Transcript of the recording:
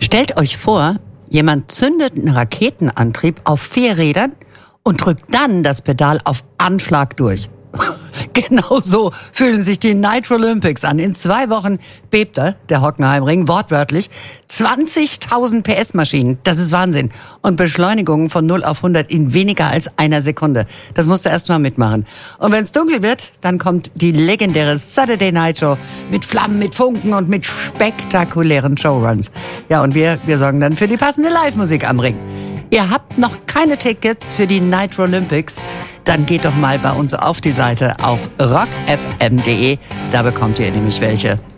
Stellt euch vor, jemand zündet einen Raketenantrieb auf 4 Rädern und drückt dann das Pedal auf Anschlag durch. Genau so fühlen sich die Nitro Olympics an. In 2 Wochen bebt der Hockenheimring, wortwörtlich. 20.000 PS-Maschinen, das ist Wahnsinn. Und Beschleunigungen von 0 auf 100 in weniger als einer Sekunde. Das musst du erst mal mitmachen. Und wenn es dunkel wird, dann kommt die legendäre Saturday Night Show mit Flammen, mit Funken und mit spektakulären Showruns. Ja, und wir sorgen dann für die passende Live-Musik am Ring. Ihr habt noch keine Tickets für die Nitro Olympics? Dann geht doch mal bei uns auf die Seite auf rockfm.de. Da bekommt ihr nämlich welche.